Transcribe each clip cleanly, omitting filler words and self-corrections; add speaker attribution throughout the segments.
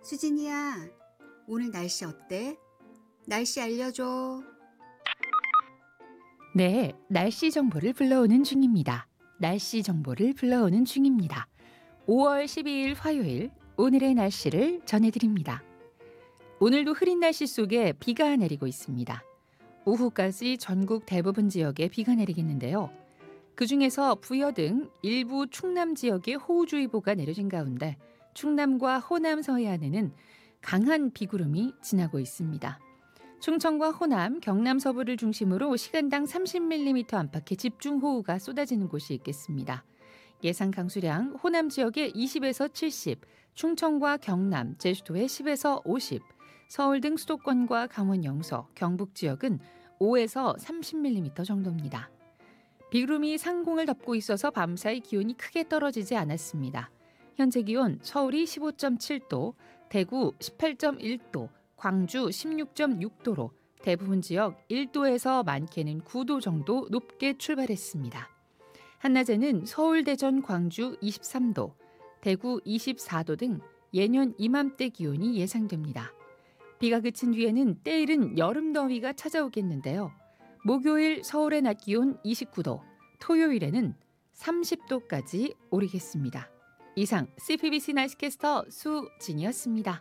Speaker 1: 수진이야, 오늘 날씨 어때? 날씨 알려줘.
Speaker 2: 네, 날씨 정보를 불러오는 중입니다. 날씨 정보를 불러오는 중입니다. 5월 12일 화요일 오늘의 날씨를 전해드립니다. 오늘도 흐린 날씨 속에 비가 내리고 있습니다. 오후까지 전국 대부분 지역에 비가 내리겠는데요. 그중에서 부여 등 일부 충남 지역에 호우주의보가 내려진 가운데 충남과 호남 서해안에는 강한 비구름이 지나고 있습니다. 충청과 호남, 경남 서부를 중심으로 시간당 30mm 안팎의 집중호우가 쏟아지는 곳이 있겠습니다. 예상 강수량 호남 지역에 20에서 70, 충청과 경남, 제주도에 10에서 50, 서울 등 수도권과 강원 영서, 경북 지역은 5에서 30mm 정도입니다. 비구름이 상공을 덮고 있어서 밤사이 기온이 크게 떨어지지 않았습니다. 현재 기온 서울이 15.7도, 대구 18.1도, 광주 16.6도로 대부분 지역 1도에서 많게는 9도 정도 높게 출발했습니다. 한낮에는 서울, 대전, 광주 23도, 대구 24도 등 예년 이맘때 기온이 예상됩니다. 비가 그친 뒤에는 때이른 여름 더위가 찾아오겠는데요. 목요일 서울의 낮 기온 29도, 토요일에는 30도까지 오르겠습니다. 이상 CPBC 날씨캐스터 수진이었습니다.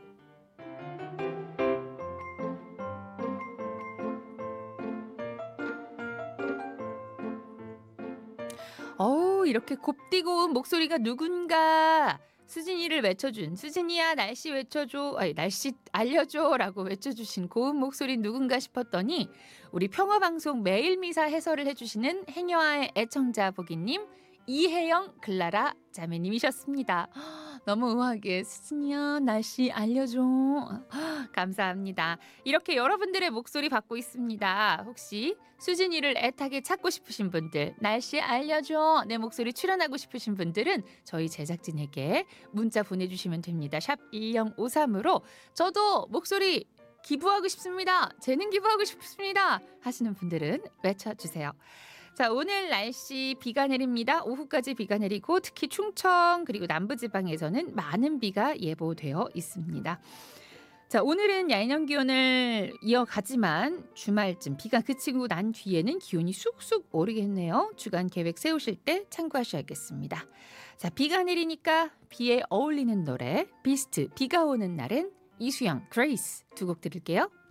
Speaker 2: 이렇게 곱디고 온 목소리가 누군가 수진이를 외쳐준 수진이야 날씨 외쳐줘 날씨 알려줘라고 외쳐주신 고운 목소리 누군가 싶었더니 우리 평화방송 매일미사 해설을 해주시는 해녀와의 애청자 보기님 이혜영 글라라 자매님이셨습니다. 너무 우아하게 수진이야 날씨 알려줘. 감사합니다. 이렇게 여러분들의 목소리 받고 있습니다. 혹시 수진이를 애타게 찾고 싶으신 분들, 날씨 알려줘 내 목소리 출연하고 싶으신 분들은 저희 제작진에게 문자 보내주시면 됩니다. 샵 1053으로 저도 목소리 기부하고 싶습니다. 재능 기부하고 싶습니다 하시는 분들은 외쳐주세요. 자, 오늘 날씨 비가 내립니다. 오후까지 비가 내리고 특히 충청 그리고 남부지방에서는 많은 비가 예보되어 있습니다. 자, 오늘은 야인형 기온을 이어가지만 주말쯤 비가 그치고 난 뒤에는 기온이 쑥쑥 오르겠네요. 주간 계획 세우실 때 참고하셔야겠습니다. 자, 비가 내리니까 비에 어울리는 노래 비스트 비가 오는 날엔 이수영 그레이스 두 곡 들을게요.